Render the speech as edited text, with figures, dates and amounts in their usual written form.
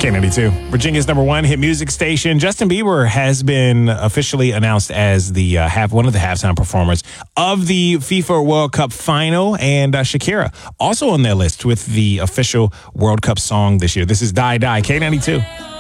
K92, Virginia's number one hit music station. Justin Bieber has been officially announced as the one of the halftime performers of the FIFA World Cup final, and Shakira also on their list with the official World Cup song this year. This is Die Die, K92.